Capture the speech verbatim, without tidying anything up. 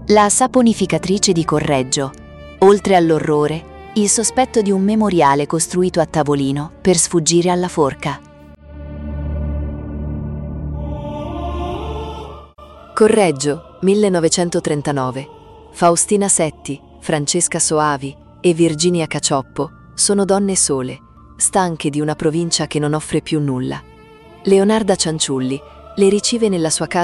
La saponificatrice di Correggio. Oltre all'orrore, il sospetto di un memoriale costruito a tavolino per sfuggire alla forca. Correggio, millenovecentotrentanove. Faustina Setti, Francesca Soavi e Virginia Cacioppo sono donne sole, stanche di una provincia che non offre più nulla. Leonarda Cianciulli le riceve nella sua casa